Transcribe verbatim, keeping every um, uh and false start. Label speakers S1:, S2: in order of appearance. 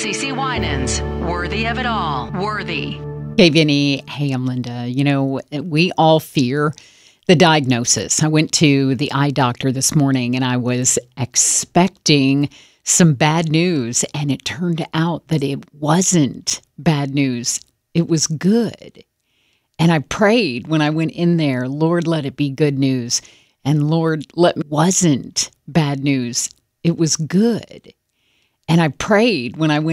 S1: CeCe Winans, Worthy of It All. Worthy.
S2: Hey, Vinny. Hey, I'm Linda. You know, we all fear the diagnosis. I went to the eye doctor this morning and I was expecting some bad news, and it turned out that it wasn't bad news. It was good. And I prayed when I went in there, Lord, let it be good news. And Lord, let it wasn't bad news. It was good. And I prayed when I went